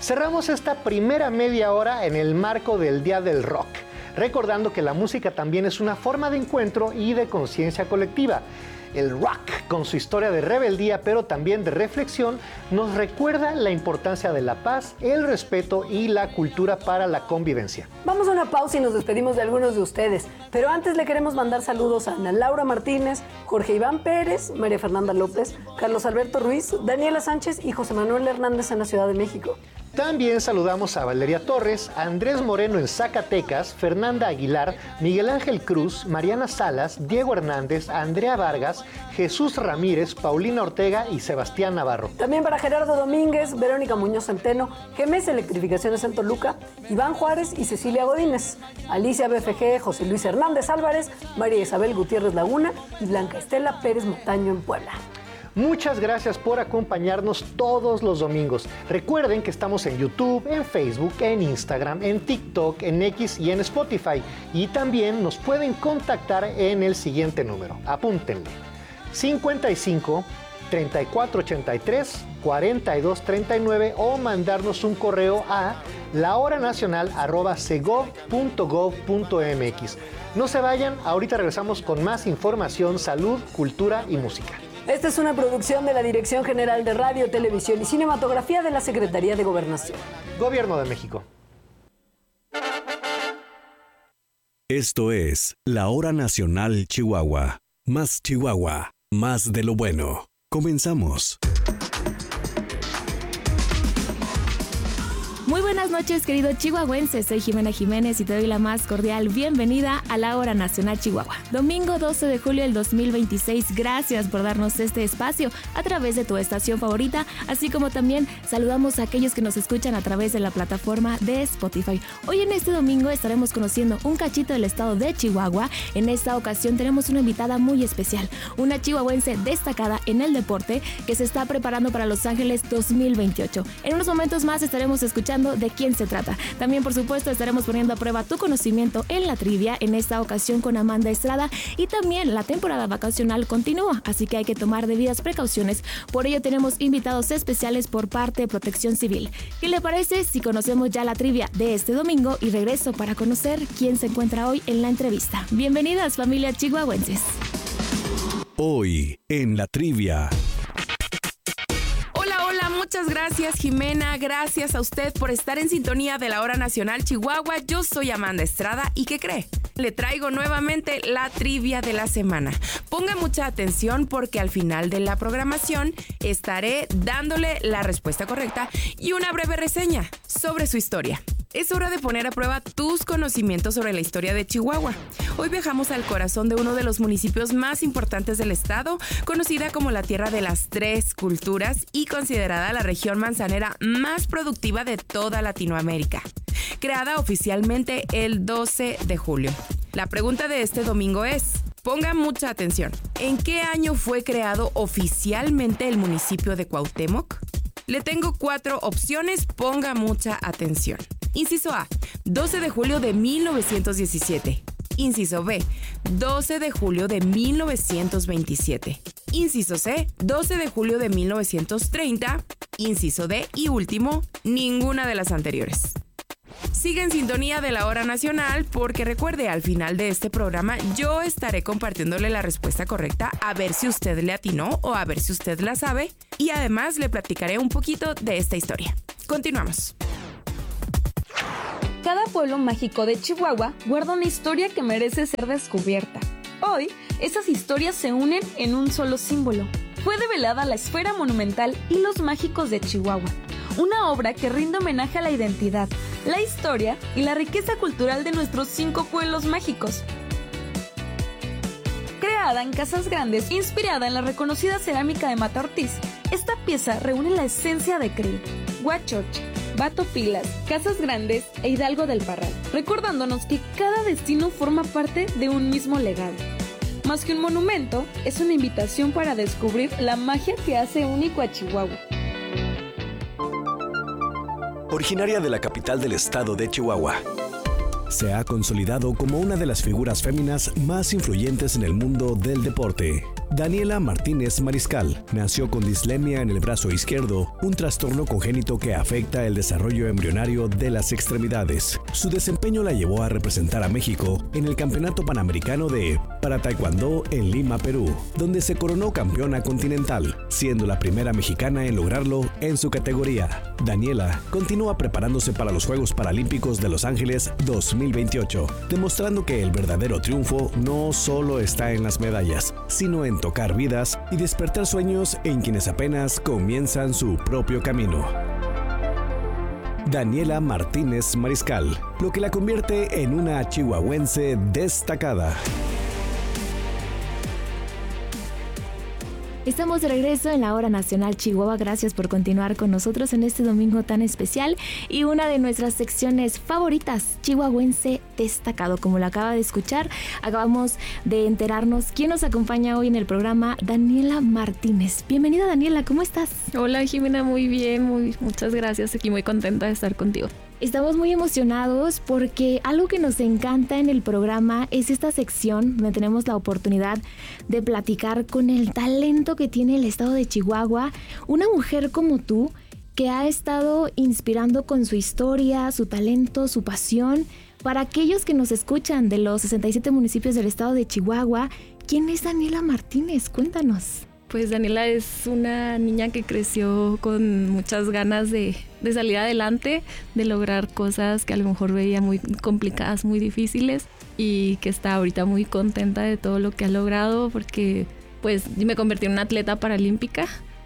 Cerramos esta primera media hora en el marco del Día del Rock, recordando que la música también es una forma de encuentro y de conciencia colectiva. El rock, con su historia de rebeldía, pero también de reflexión, nos recuerda la importancia de la paz, el respeto y la cultura para la convivencia. Vamos a una pausa y nos despedimos de algunos de ustedes. Pero antes le queremos mandar saludos a Ana Laura Martínez, Jorge Iván Pérez, María Fernanda López, Carlos Alberto Ruiz, Daniela Sánchez y José Manuel Hernández en la Ciudad de México. También saludamos a Valeria Torres, Andrés Moreno en Zacatecas, Fernanda Aguilar, Miguel Ángel Cruz, Mariana Salas, Diego Hernández, Andrea Vargas, Jesús Ramírez, Paulina Ortega y Sebastián Navarro. También para Gerardo Domínguez, Verónica Muñoz Centeno, GEMES Electrificaciones en Toluca, Iván Juárez y Cecilia Godínez, Alicia BFG, José Luis Hernández Álvarez, María Isabel Gutiérrez Laguna y Blanca Estela Pérez Montaño en Puebla. Muchas gracias por acompañarnos todos los domingos. Recuerden que estamos en YouTube, en Facebook, en Instagram, en TikTok, en X y en Spotify. Y también nos pueden contactar en el siguiente número. Apúntenle. 55 3483 4239 o mandarnos un correo a lahoranacional@segov.gov.mx. No se vayan, ahorita regresamos con más información, salud, cultura y música. Esta es una producción de la Dirección General de Radio, Televisión y Cinematografía de la Secretaría de Gobernación. Gobierno de México. Esto es La Hora Nacional Chihuahua. Más Chihuahua, más de lo bueno. Comenzamos. Muy buenas noches, querido chihuahuense. Soy Jimena Jiménez y te doy la más cordial bienvenida a la Hora Nacional Chihuahua. Domingo 12 de julio del 2026. Gracias por darnos este espacio a través de tu estación favorita, así como también saludamos a aquellos que nos escuchan a través de la plataforma de Spotify. Hoy en este domingo estaremos conociendo un cachito del estado de Chihuahua. En esta ocasión tenemos una invitada muy especial, una chihuahuense destacada en el deporte que se está preparando para Los Ángeles 2028. En unos momentos más estaremos escuchando de quién se trata. También, por supuesto, estaremos poniendo a prueba tu conocimiento en la trivia, en esta ocasión con Amanda Estrada, y también la temporada vacacional continúa, así que hay que tomar debidas precauciones. Por ello tenemos invitados especiales por parte de Protección Civil. ¿Qué le parece si conocemos ya la trivia de este domingo y regreso para conocer quién se encuentra hoy en la entrevista? Bienvenidas, familia chihuahuenses. Hoy en la trivia. Muchas gracias, Jimena. Gracias a usted por estar en sintonía de la Hora Nacional Chihuahua. Yo soy Amanda Estrada y ¿qué cree? Le traigo nuevamente la trivia de la semana. Ponga mucha atención porque al final de la programación estaré dándole la respuesta correcta y una breve reseña sobre su historia. Es hora de poner a prueba tus conocimientos sobre la historia de Chihuahua. Hoy viajamos al corazón de uno de los municipios más importantes del estado, conocida como la Tierra de las Tres Culturas y considerada la región manzanera más productiva de toda Latinoamérica. Creada oficialmente el 12 de julio. La pregunta de este domingo es, ponga mucha atención, ¿en qué año fue creado oficialmente el municipio de Cuauhtémoc? Le tengo 4 opciones, ponga mucha atención. Inciso A, 12 de julio de 1917. Inciso B, 12 de julio de 1927. Inciso C, 12 de julio de 1930. Inciso D y último, ninguna de las anteriores. Sigue en sintonía de la Hora Nacional porque recuerde, al final de este programa yo estaré compartiéndole la respuesta correcta a ver si usted le atinó o a ver si usted la sabe y además le platicaré un poquito de esta historia. Continuamos. Cada pueblo mágico de Chihuahua guarda una historia que merece ser descubierta. Hoy, esas historias se unen en un solo símbolo. Fue develada la Esfera Monumental Hilos Mágicos de Chihuahua, una obra que rinde homenaje a la identidad, la historia y la riqueza cultural de nuestros 5 pueblos mágicos. Creada en Casas Grandes, inspirada en la reconocida cerámica de Mata Ortiz, esta pieza reúne la esencia de Krill, Huachurchi, Bato Pilas, Casas Grandes e Hidalgo del Parral, recordándonos que cada destino forma parte de un mismo legado. Más que un monumento, es una invitación para descubrir la magia que hace único a Chihuahua. Originaria de la capital del estado de Chihuahua, se ha consolidado como una de las figuras féminas más influyentes en el mundo del deporte. Daniela Martínez Mariscal nació con dislemia en el brazo izquierdo, un trastorno congénito que afecta el desarrollo embrionario de las extremidades. Su desempeño la llevó a representar a México en el Campeonato Panamericano de para Taekwondo en Lima, Perú, donde se coronó campeona continental, siendo la primera mexicana en lograrlo en su categoría. Daniela continúa preparándose para los Juegos Paralímpicos de Los Ángeles 2028, demostrando que el verdadero triunfo no solo está en las medallas, sino en tocar vidas y despertar sueños en quienes apenas comienzan su propio camino. Daniela Martínez Mariscal, lo que la convierte en una chihuahuense destacada. Estamos de regreso en la Hora Nacional Chihuahua. Gracias por continuar con nosotros en este domingo tan especial y una de nuestras secciones favoritas, Chihuahuense Destacado. Como lo acaba de escuchar, acabamos de enterarnos quién nos acompaña hoy en el programa, Daniela Martínez. Bienvenida, Daniela, ¿cómo estás? Hola, Jimena, muy bien, muchas gracias. Aquí muy contenta de estar contigo. Estamos muy emocionados porque algo que nos encanta en el programa es esta sección donde tenemos la oportunidad de platicar con el talento que tiene el estado de Chihuahua, una mujer como tú que ha estado inspirando con su historia, su talento, su pasión. Para aquellos que nos escuchan de los 67 municipios del estado de Chihuahua, ¿quién es Daniela Martínez? Cuéntanos. Pues Daniela es una niña que creció con muchas ganas de salir adelante, de lograr cosas que a lo mejor veía muy complicadas, muy difíciles, y que está ahorita muy contenta de todo lo que ha logrado porque pues me convertí en una atleta paralímpica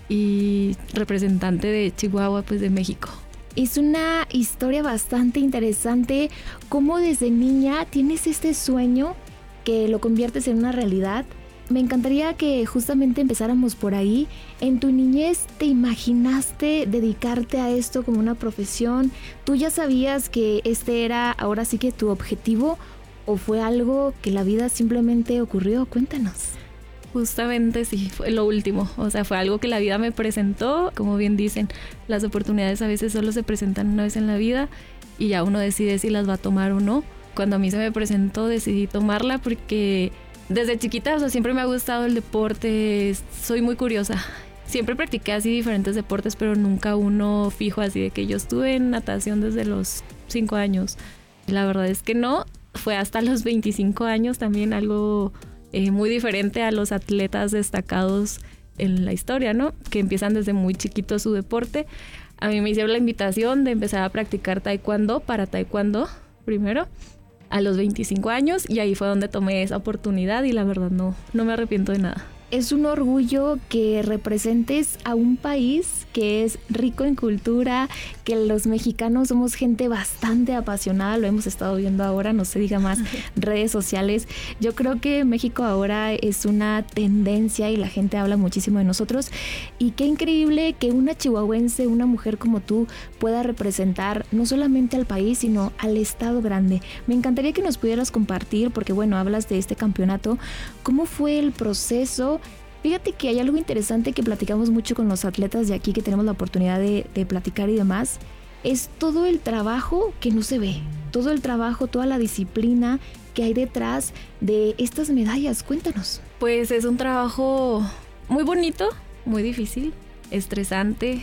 y representante de Chihuahua, pues de México. Es una historia bastante interesante, cómo desde niña tienes este sueño que lo conviertes en una realidad. Me encantaría que justamente empezáramos por ahí. ¿En tu niñez te imaginaste dedicarte a esto como una profesión? ¿Tú ya sabías que este era ahora sí que tu objetivo? ¿O fue algo que la vida simplemente ocurrió? Cuéntanos. Justamente sí, fue lo último. O sea, fue algo que la vida me presentó. Como bien dicen, las oportunidades a veces solo se presentan una vez en la vida y ya uno decide si las va a tomar o no. Cuando a mí se me presentó decidí tomarla porque desde chiquita, o sea, siempre me ha gustado el deporte, soy muy curiosa. Siempre practiqué así diferentes deportes, pero nunca uno fijo así de que yo estuve en natación desde los 5 años. La verdad es que no, fue hasta los 25 años también algo muy diferente a los atletas destacados en la historia, ¿no? Que empiezan desde muy chiquito su deporte. A mí me hicieron la invitación de empezar a practicar taekwondo para taekwondo primero, a los 25 años, y ahí fue donde tomé esa oportunidad y la verdad no me arrepiento de nada. Es un orgullo que representes a un país que es rico en cultura, que los mexicanos somos gente bastante apasionada, lo hemos estado viendo ahora, no se diga más, redes sociales. Yo creo que México ahora es una tendencia y la gente habla muchísimo de nosotros, y qué increíble que una chihuahuense, una mujer como tú, pueda representar no solamente al país, sino al estado grande. Me encantaría que nos pudieras compartir, porque bueno, hablas de este campeonato, ¿cómo fue el proceso? Fíjate que hay algo interesante que platicamos mucho con los atletas de aquí, que tenemos la oportunidad de platicar y demás. Es todo el trabajo que no se ve, todo el trabajo, toda la disciplina que hay detrás de estas medallas. Cuéntanos. Pues es un trabajo muy bonito, muy difícil, estresante,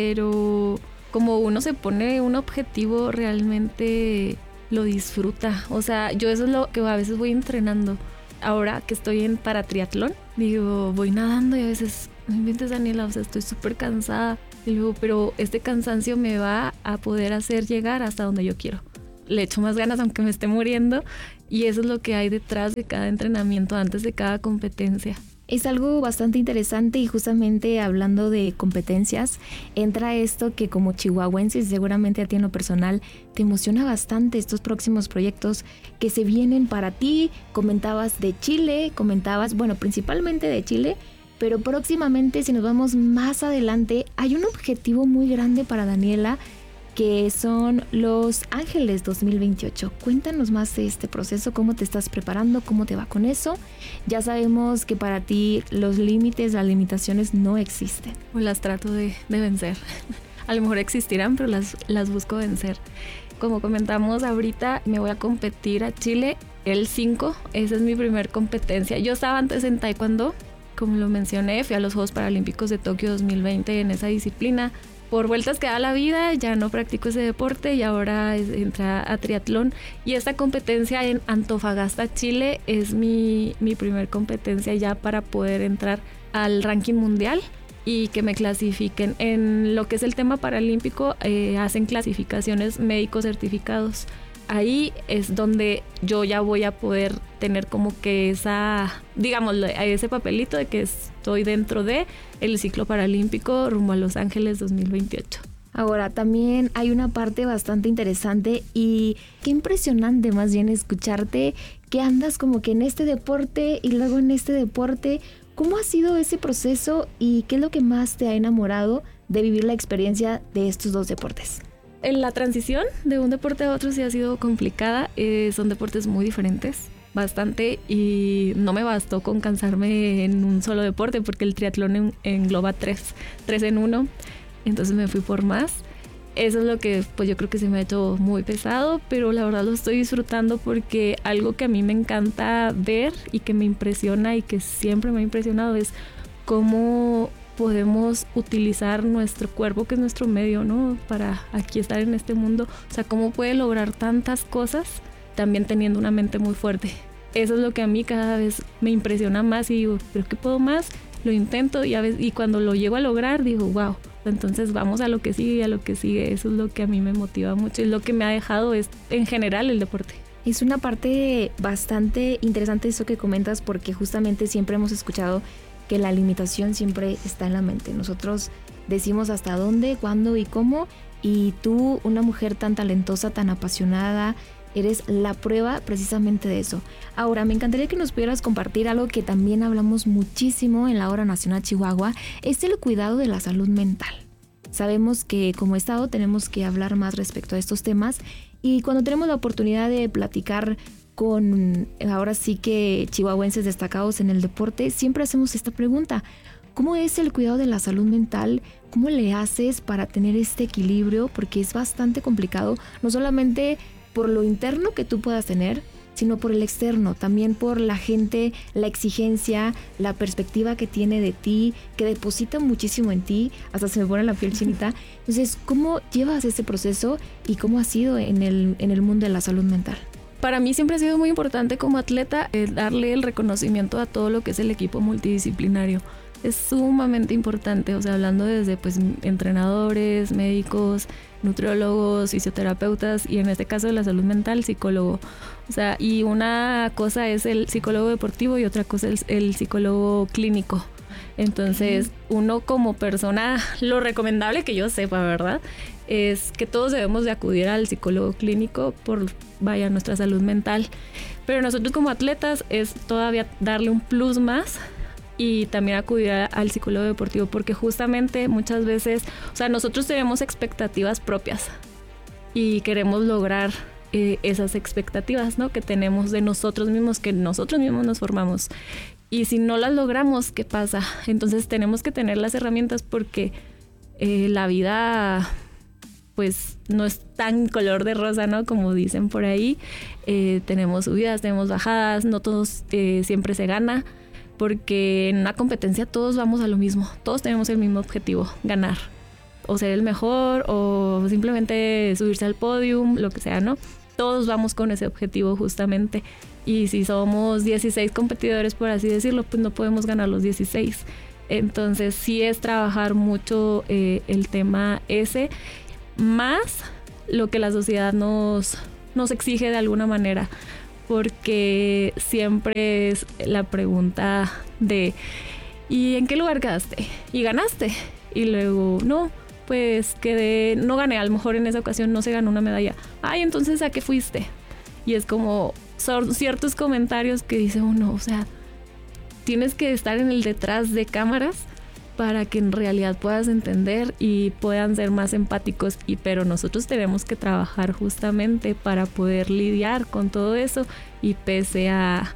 pero como uno se pone un objetivo, realmente lo disfruta. O sea, yo eso es lo que a veces voy entrenando. Ahora que estoy en paratriatlón, digo, voy nadando y a veces, no inventes, Daniela, o sea, estoy súper cansada. Y luego, pero este cansancio me va a poder hacer llegar hasta donde yo quiero. Le echo más ganas aunque me esté muriendo, y eso es lo que hay detrás de cada entrenamiento, antes de cada competencia. Es algo bastante interesante, y justamente hablando de competencias, entra esto que como chihuahuense, seguramente a ti en lo personal te emociona bastante, estos próximos proyectos que se vienen para ti. Comentabas de Chile, bueno, principalmente de Chile, pero próximamente, si nos vamos más adelante, hay un objetivo muy grande para Daniela, que son Los Ángeles 2028. Cuéntanos más de este proceso, cómo te estás preparando, cómo te va con eso. Ya sabemos que para ti los límites, las limitaciones no existen. Pues las trato de vencer. A lo mejor existirán, pero las busco vencer. Como comentamos ahorita, me voy a competir a Chile el 5. Esa es mi primer competencia. Yo estaba antes en taekwondo como lo mencioné, fui a los Juegos Paralímpicos de Tokio 2020 en esa disciplina. Por vueltas que da la vida, ya no practico ese deporte y ahora entré a triatlón. Y esta competencia en Antofagasta, Chile, es mi primer competencia ya para poder entrar al ranking mundial y que me clasifiquen. En lo que es el tema paralímpico, hacen clasificaciones médicos certificados. Ahí es donde yo ya voy a poder tener como que ese papelito de que estoy dentro de el ciclo paralímpico rumbo a Los Ángeles 2028. Ahora, también hay una parte bastante interesante y qué impresionante más bien escucharte que andas como que en este deporte y luego en este deporte. ¿Cómo ha sido ese proceso y qué es lo que más te ha enamorado de vivir la experiencia de estos dos deportes? En la transición de un deporte a otro sí ha sido complicada. Son deportes muy diferentes, bastante, y no me bastó con cansarme en un solo deporte porque el triatlón engloba tres en uno. Entonces me fui por más. Eso es lo que pues yo creo que se me ha hecho muy pesado, pero la verdad lo estoy disfrutando porque algo que a mí me encanta ver y que me impresiona y que siempre me ha impresionado es cómo podemos utilizar nuestro cuerpo, que es nuestro medio, ¿no? Para aquí estar en este mundo. O sea, cómo puede lograr tantas cosas también teniendo una mente muy fuerte. Eso es lo que a mí cada vez me impresiona más y digo, ¿pero qué puedo más? Lo intento y cuando lo llego a lograr digo, wow, entonces vamos a lo que sigue y a lo que sigue. Eso es lo que a mí me motiva mucho y lo que me ha dejado es en general el deporte. Es una parte bastante interesante eso que comentas porque justamente siempre hemos escuchado que la limitación siempre está en la mente. Nosotros decimos hasta dónde, cuándo y cómo, y tú, una mujer tan talentosa, tan apasionada, eres la prueba precisamente de eso. Ahora, me encantaría que nos pudieras compartir algo que también hablamos muchísimo en la Hora Nacional Chihuahua, es el cuidado de la salud mental. Sabemos que como Estado tenemos que hablar más respecto a estos temas y cuando tenemos la oportunidad de platicar con ahora sí que chihuahuenses destacados en el deporte, siempre hacemos esta pregunta: ¿cómo es el cuidado de la salud mental? ¿Cómo le haces para tener este equilibrio? Porque es bastante complicado, no solamente por lo interno que tú puedas tener, sino por el externo, también por la gente, la exigencia, la perspectiva que tiene de ti, que deposita muchísimo en ti, hasta se me pone la piel chinita. Entonces, ¿cómo llevas ese proceso y cómo ha sido en el mundo de la salud mental? Para mí siempre ha sido muy importante como atleta darle el reconocimiento a todo lo que es el equipo multidisciplinario. Es sumamente importante, o sea, hablando desde pues entrenadores, médicos, nutriólogos, fisioterapeutas y en este caso de la salud mental, psicólogo. O sea, y una cosa es el psicólogo deportivo y otra cosa es el psicólogo clínico. Entonces, uno como persona, lo recomendable que yo sepa, ¿verdad?, es que todos debemos de acudir al psicólogo clínico por, nuestra salud mental. Pero nosotros como atletas es todavía darle un plus más y también acudir al psicólogo deportivo porque justamente muchas veces, o sea, nosotros tenemos expectativas propias y queremos lograr esas expectativas, ¿no?, que tenemos de nosotros mismos, que nosotros mismos nos formamos. Y si no las logramos, ¿qué pasa? Entonces tenemos que tener las herramientas porque la vida pues no es tan color de rosa, ¿no?, como dicen por ahí. Tenemos subidas, tenemos bajadas, no todos siempre se gana, porque en una competencia todos vamos a lo mismo, todos tenemos el mismo objetivo, ganar, o ser el mejor, o simplemente subirse al podium, lo que sea, ¿no? Todos vamos con ese objetivo justamente, y si somos 16 competidores, por así decirlo, pues no podemos ganar los 16. Entonces sí es trabajar mucho el tema ese, más lo que la sociedad nos exige de alguna manera, porque siempre es la pregunta de ¿y en qué lugar quedaste? ¿Y ganaste? Y luego, no, pues no gané, a lo mejor en esa ocasión no se ganó una medalla. Ay, entonces ¿a qué fuiste? Y es como, son ciertos comentarios que dice uno, o sea, tienes que estar en el detrás de cámaras para que en realidad puedas entender y puedan ser más empáticos, pero nosotros tenemos que trabajar justamente para poder lidiar con todo eso y pese a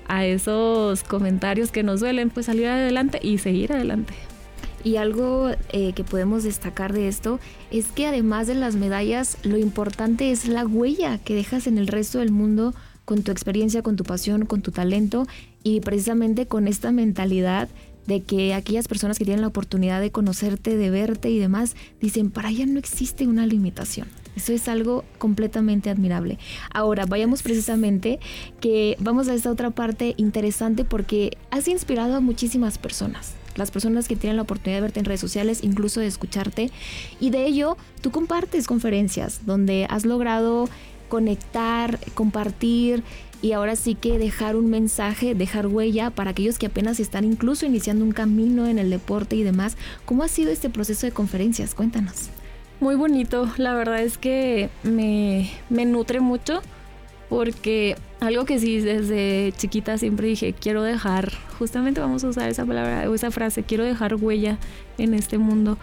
esos comentarios que nos duelen, pues salir adelante y seguir adelante. Y algo que podemos destacar de esto es que además de las medallas, lo importante es la huella que dejas en el resto del mundo con tu experiencia, con tu pasión, con tu talento y precisamente con esta mentalidad de que aquellas personas que tienen la oportunidad de conocerte, de verte y demás, dicen, para ella no existe una limitación. Eso es algo completamente admirable. Ahora, vayamos precisamente que vamos a esta otra parte interesante porque has inspirado a muchísimas personas. Las personas que tienen la oportunidad de verte en redes sociales, incluso de escucharte. Y de ello, tú compartes conferencias donde has logrado conectar, compartir y ahora sí que dejar un mensaje, dejar huella para aquellos que apenas están incluso iniciando un camino en el deporte y demás. ¿Cómo ha sido este proceso de conferencias? Cuéntanos. Muy bonito, la verdad es que me nutre mucho porque algo que sí desde chiquita siempre dije, quiero dejar, justamente vamos a usar esa palabra o esa frase, quiero dejar huella en este mundo.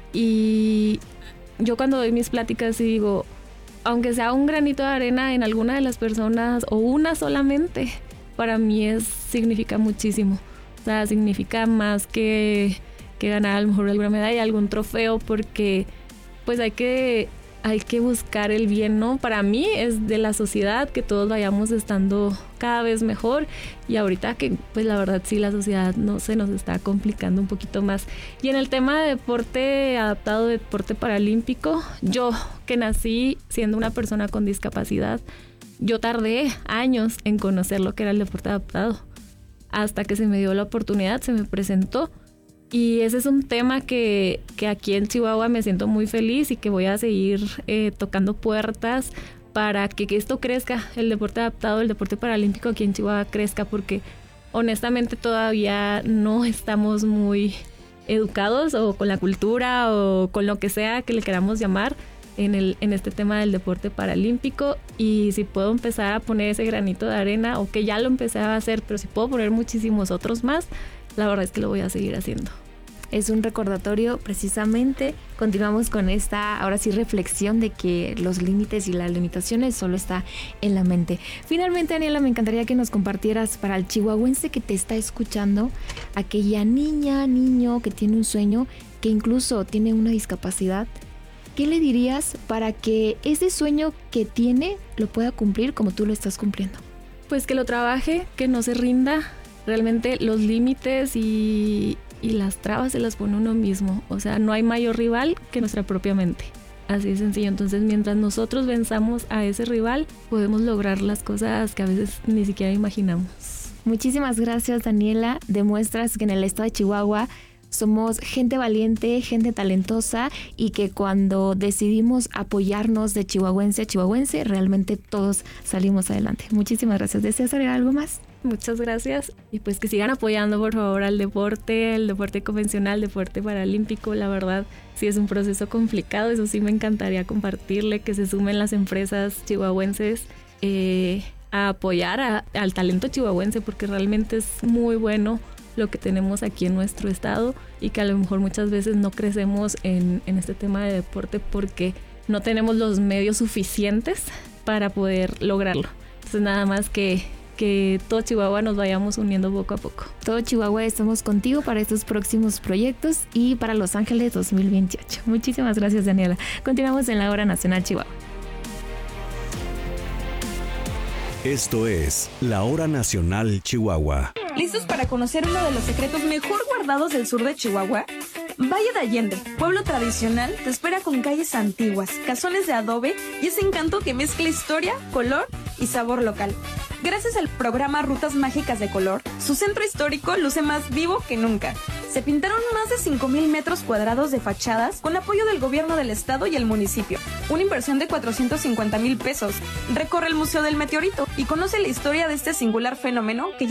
Y yo cuando doy mis pláticas y digo, aunque sea un granito de arena en alguna de las personas o una solamente, para mí significa muchísimo. O sea, significa más que ganar a lo mejor alguna medalla, algún trofeo, porque pues hay que buscar el bien, ¿no? Para mí es de la sociedad que todos vayamos estando cada vez mejor y ahorita que pues la verdad sí la sociedad no se nos está complicando un poquito más. Y en el tema de deporte adaptado, deporte paralímpico, yo que nací siendo una persona con discapacidad, yo tardé años en conocer lo que era el deporte adaptado. Hasta que se me dio la oportunidad, se me presentó. Y ese es un tema que aquí en Chihuahua me siento muy feliz y que voy a seguir tocando puertas para que esto crezca, el deporte adaptado, el deporte paralímpico aquí en Chihuahua crezca, porque honestamente todavía no estamos muy educados o con la cultura o con lo que sea que le queramos llamar en este tema del deporte paralímpico. Y si puedo empezar a poner ese granito de arena, o que ya lo empecé a hacer, pero si puedo poner muchísimos otros más, la verdad es que lo voy a seguir haciendo. Es un recordatorio precisamente. Continuamos con esta, ahora sí, reflexión de que los límites y las limitaciones solo está en la mente. Finalmente, Daniela, me encantaría que nos compartieras para el chihuahuense que te está escuchando, aquella niña, niño que tiene un sueño, que incluso tiene una discapacidad. ¿Qué le dirías para que ese sueño que tiene lo pueda cumplir como tú lo estás cumpliendo? Pues que lo trabaje, que no se rinda. Realmente los límites y las trabas se las pone uno mismo. O sea, no hay mayor rival que nuestra propia mente. Así de sencillo. Entonces, mientras nosotros venzamos a ese rival, podemos lograr las cosas que a veces ni siquiera imaginamos. Muchísimas gracias, Daniela. Demuestras que en el estado de Chihuahua somos gente valiente, gente talentosa y que cuando decidimos apoyarnos de chihuahuense a chihuahuense, realmente todos salimos adelante. Muchísimas gracias. ¿Deseas agregar algo más? Muchas gracias. Y pues que sigan apoyando por favor al deporte, el deporte convencional, el deporte paralímpico. La verdad sí es un proceso complicado, eso sí me encantaría compartirle, que se sumen las empresas chihuahuenses a apoyar al talento chihuahuense, porque realmente es muy bueno lo que tenemos aquí en nuestro estado y que a lo mejor muchas veces no crecemos en este tema de deporte porque no tenemos los medios suficientes para poder lograrlo. Entonces nada más que todo Chihuahua nos vayamos uniendo poco a poco. Todo Chihuahua estamos contigo para estos próximos proyectos y para Los Ángeles 2028. Muchísimas gracias, Daniela. Continuamos en la Hora Nacional Chihuahua. Esto es la Hora Nacional Chihuahua. ¿Listos para conocer uno de los secretos mejor guardados del sur de Chihuahua? Valle de Allende, pueblo tradicional, te espera con calles antiguas, casones de adobe y ese encanto que mezcla historia, color y sabor local. Gracias al programa Rutas Mágicas de Color, su centro histórico luce más vivo que nunca. Se pintaron más de 5,000 metros cuadrados de fachadas con apoyo del gobierno del estado y el municipio. Una inversión de 450,000 pesos. Recorre el Museo del Meteorito y conoce la historia de este singular fenómeno que